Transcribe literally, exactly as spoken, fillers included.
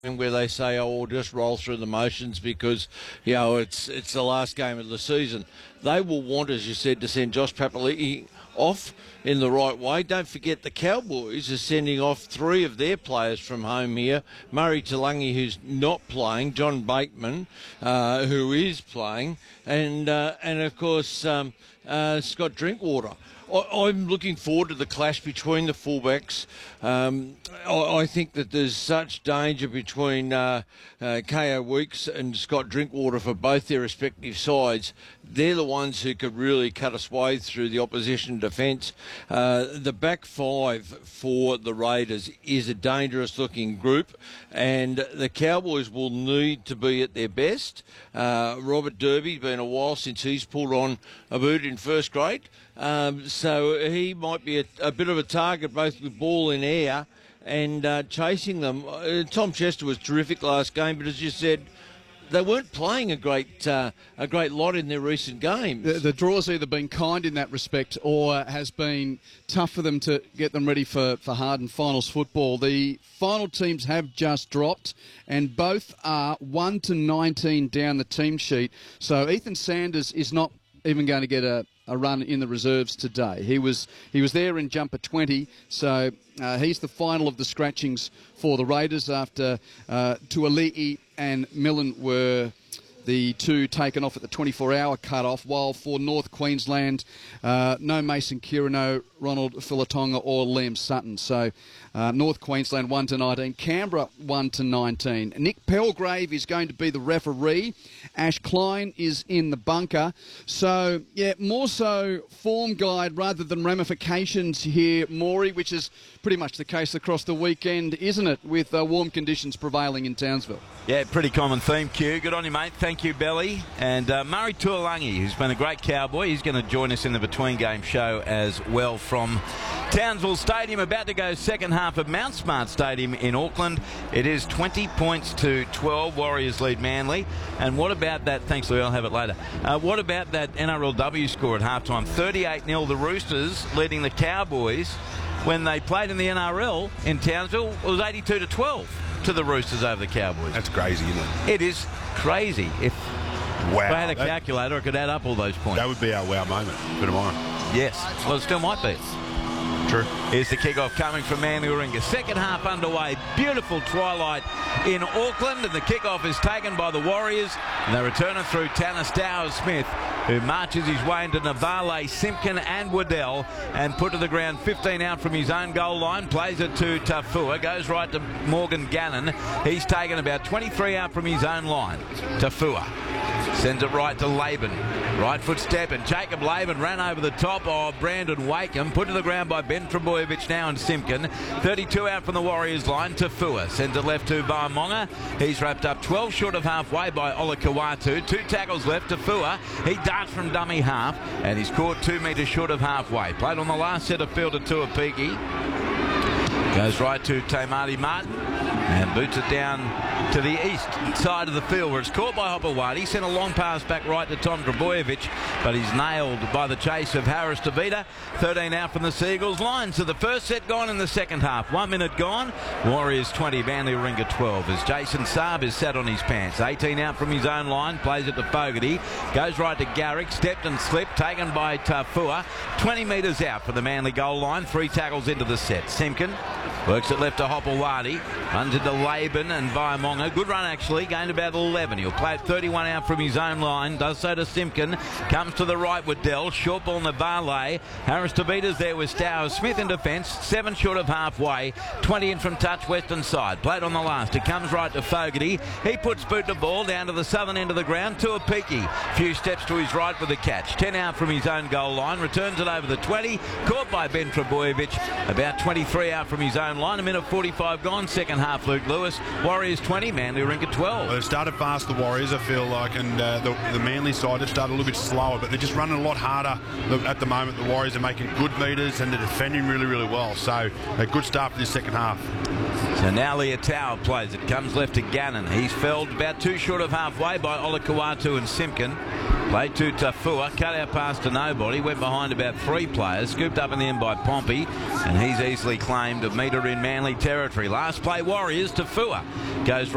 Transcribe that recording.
where they say, oh, we'll just roll through the motions because, you know, it's it's the last game of the season. They will want, as you said, to send Josh Papali'i off in the right way. Don't forget the Cowboys are sending off three of their players from home here. Murray Talangi, who's not playing, John Bateman, uh, who is playing, and, uh, and of course, um, uh, Scott Drinkwater. I'm looking forward to the clash between the fullbacks. Um, I, I think that there's such danger between uh, uh, K O Weeks and Scott Drinkwater for both their respective sides. They're the ones who could really cut a swathe through the opposition defence. Uh, the back five for the Raiders is a dangerous-looking group, and the Cowboys will need to be at their best. Uh, Robert Derby's been a while since he's pulled on a boot in first grade. Um, so he might be a, a bit of a target, both with ball in air and uh, chasing them. Uh, Tom Chester was terrific last game, but as you said, they weren't playing a great uh, a great lot in their recent games. The, the draw's either been kind in that respect or has been tough for them to get them ready for, for hardened finals football. The final teams have just dropped, and both are one to nineteen down the team sheet. So Ethan Sanders is not even going to get a a run in the reserves today. He was he was there in jumper twenty, so uh, he's the final of the scratchings for the Raiders after uh, Tuali'i and Millen were the two taken off at the twenty-four hour cut-off, while for North Queensland, uh, no Mason Kirino, Ronald Filatonga or Liam Sutton. So uh, North Queensland one to nineteen, Canberra one to nineteen. Nick Pelgrave is going to be the referee. Ash Klein is in the bunker. So, yeah, more so form guide rather than ramifications here, Maury, which is pretty much the case across the weekend, isn't it, with uh, warm conditions prevailing in Townsville? Yeah, pretty common theme, Q. Good on you, mate. Thank you, Belly. And uh, Murray Tuolangi, who's been a great Cowboy, he's going to join us in the Between Game show as well from Townsville Stadium. About to go second half of Mount Smart Stadium in Auckland. It is twenty points to twelve. Warriors lead Manly. And what about that? Thanks, Louis. I'll have it later. Uh, what about that N R L W score at halftime? thirty-eight nil, the Roosters leading the Cowboys. When they played in the N R L in Townsville, it was eighty-two to twelve to the Roosters over the Cowboys. That's crazy, isn't it? It is crazy. If wow, I had a that, calculator, I could add up all those points. That would be our wow moment for tomorrow. Yes. Well, it still might be. True. Here's the kickoff coming from Manly Warringah. Second half underway. Beautiful twilight in Auckland, and the kickoff is taken by the Warriors, and they return it through Tanner Stowers-Smith, who marches his way into Navale, Simpkin and Waddell, and put to the ground fifteen out from his own goal line, plays it to Tafua, goes right to Morgan Gannon. He's taken about twenty-three out from his own line. Tafua sends it right to Laban. Right foot step, and Jacob Laban ran over the top of Brandon Wakeham, put to the ground by Ben Trebojevic now and Simpkin. thirty-two out from the Warriors line. Tafua sends it left to Baimonga. He's wrapped up twelve short of halfway by Ola Kawatu. Two tackles left. Tafua, he darts from dummy half, and he's caught two metres short of halfway. Played on the last set of field to Tuapiki. Goes right to Tamati Martin and boots it down to the east side of the field, where it's caught by Hopewadi. Sent a long pass back right to Tom Trebojevic, but he's nailed by the chase of Harris DeVita. thirteen out from the Seagulls line. So the first set gone in the second half. One minute gone. Warriors twenty, Manly Warringah twelve, as Jason Saab is sat on his pants. eighteen out from his own line. Plays it to Fogarty. Goes right to Garrick. Stepped and slipped. Taken by Tafua. twenty metres out from the Manly goal line. Three tackles into the set. Simpkin works it left to Hopewadi. Runs into Laban and Vaimonga. Good run, actually. Gained about eleven. He'll play it thirty-one out from his own line. Does so to Simpkin. Comes to the right with Dell. Short ball Navale. Harris DeVita's there with Stowers. Smith in defence. Seven short of halfway. twenty in from touch, western side. Played on the last. It comes right to Fogarty. He puts boot the ball down to the southern end of the ground. Tuapiki. Few steps to his right with the catch. ten out from his own goal line. Returns it over the twenty. Caught by Ben Trebojevic. About twenty-three out from his own line. A minute forty-five gone. Second half, Luke Lewis. Warriors twenty, Manly Warringah twelve. Well, they've started fast, the Warriors, I feel like, and uh, the, the Manly side have started a little bit slower, but they're just running a lot harder at the moment. The Warriors are making good meters and they're defending really, really well. So a good start for this second half. So now Leotau plays it. Comes left to Gannon. He's felled about two short of halfway by Olakawatu and Simpkin. Played to Tafua, cut out pass to nobody, went behind about three players, scooped up in the end by Pompey, and he's easily claimed a metre in Manly territory. Last play, Warriors, Tafua goes